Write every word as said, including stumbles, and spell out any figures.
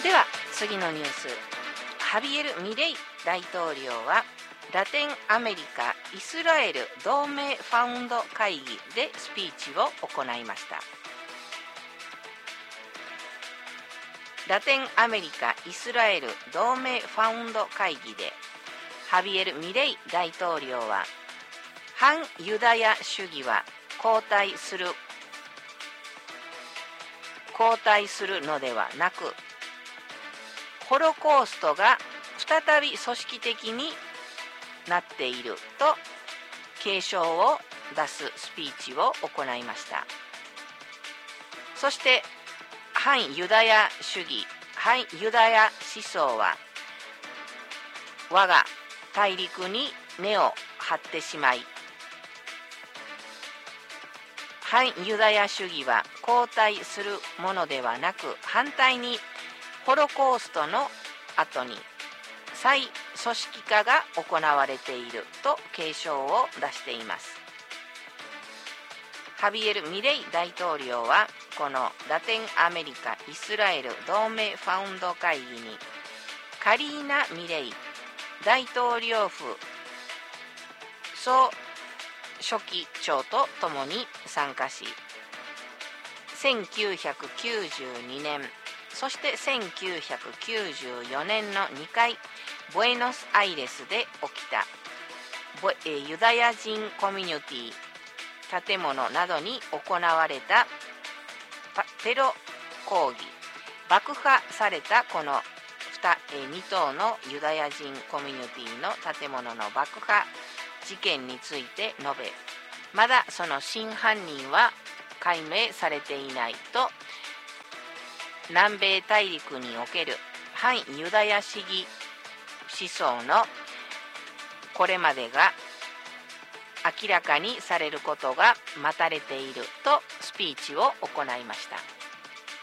では次のニュース。ハビエル・ミレイ大統領はラテンアメリカ・イスラエル同盟ファウンド会議でスピーチを行いました。ラテンアメリカ・イスラエル同盟ファウンド会議でハビエル・ミレイ大統領は、反ユダヤ主義は後退する後退するのではなく、ホロコーストが再び組織的になっていると警鐘を出すスピーチを行いました。そして反ユダヤ主義、反ユダヤ思想は我が大陸に根を張ってしまい、反ユダヤ主義は後退するものではなく、反対にホロコーストの後に再組織化が行われていると警鐘を出しています。ハビエル・ミレイ大統領はこのラテンアメリカ・イスラエル同盟ファウンド会議にカリーナ・ミレイ大統領府総書記長とともに参加し、せんきゅうひゃくきゅうじゅうにねん、そしてせんきゅうひゃくきゅうじゅうよねんのにかいブエノスアイレスで起きたユダヤ人コミュニティ建物などに行われたテロ抗議、爆破されたこのに棟のユダヤ人コミュニティの建物の爆破事件について述べ、まだその真犯人は解明されていないと、南米大陸における反ユダヤ主義思想のこれまでが明らかにされることが待たれているとスピーチを行いました。